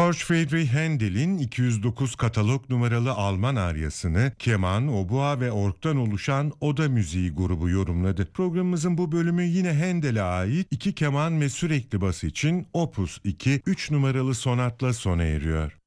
George Friedrich Handel'in 209 katalog numaralı Alman aryasını keman, obua ve org'dan oluşan Oda Müziği grubu yorumladı. Programımızın bu bölümü yine Handel'e ait 2 keman ve sürekli bas için Opus 2, 3 numaralı sonatla sona eriyor.